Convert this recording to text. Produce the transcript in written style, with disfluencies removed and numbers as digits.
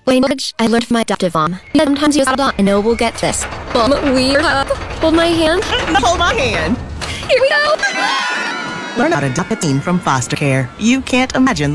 Language I learned from my adoptive mom. Sometimes use I know we'll get this. Weird. Hold my hand. Hold my hand. Here we go. Learn how to adopt a teen from foster care. You can't imagine